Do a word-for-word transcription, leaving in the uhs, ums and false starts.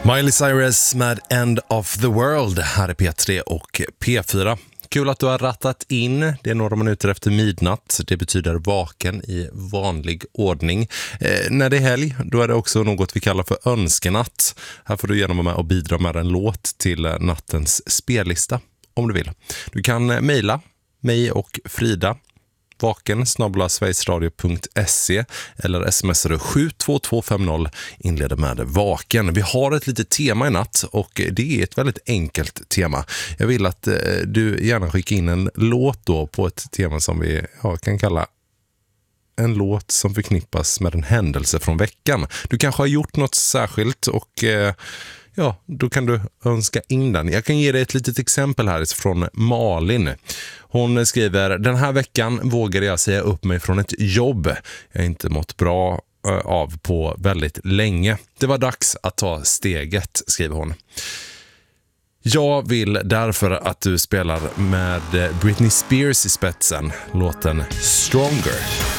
Miley Cyrus med End of the World här är P tre och P fyra. Kul att du har rattat in. Det är några minuter efter midnatt. Det betyder vaken i vanlig ordning. Eh, när det är helg, då är det också något vi kallar för önskenatt. Här får du gärna vara med och bidra med en låt till nattens spellista om du vill. Du kan mejla mig och Frida vaken snabel-a sverigesradio punkt se eller smsar du sju två två fem noll, inleder med vaken. Vi har ett litet tema i natt och det är ett väldigt enkelt tema. Jag vill att du gärna skickar in en låt då på ett tema som vi ja, kan kalla en låt som förknippas med en händelse från veckan. Du kanske har gjort något särskilt och eh, ja, då kan du önska in den. Jag kan ge dig ett litet exempel här från Malin. Hon skriver: den här veckan vågade jag säga upp mig från ett jobb jag inte mått bra av på väldigt länge. Det var dags att ta steget, skriver hon. Jag vill därför att du spelar med Britney Spears i spetsen låten Stronger.